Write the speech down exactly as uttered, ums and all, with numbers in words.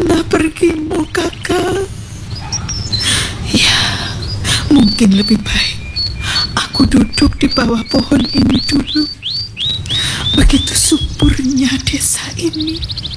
Kemana pergimu, kakak? Ya, mungkin lebih baik aku duduk di bawah pohon ini dulu. Begitu suburnya desa ini.